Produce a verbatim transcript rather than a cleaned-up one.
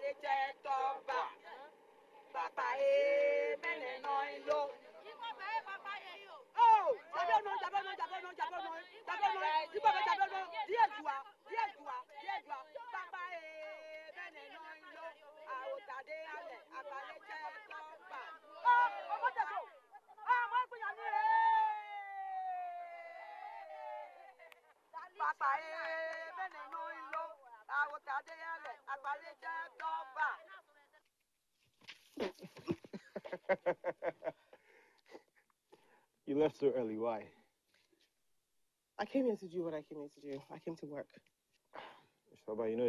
Papa e mene no ilo. Oh, jabe no, jabe no, jabe no, jabe no, jabe no. Ibo be jabe no. Die jua, die jua, die jua. Papa e mene no ilo. Aotade ale, abale je toba. Oh, omo te so. Ah, mo ku yan ni. Papa e mene no ilo. Aotade ale, abale je toba. You left so early. Why? I came here to do what I came here to do. I came to work. Shoba, you know